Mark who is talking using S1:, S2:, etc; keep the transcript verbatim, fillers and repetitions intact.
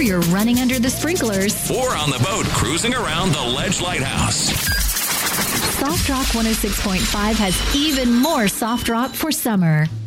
S1: you're running under the sprinklers,
S2: or on the boat cruising around the Ledge Lighthouse.
S1: Soft Rock one oh six point five has even more soft rock for summer.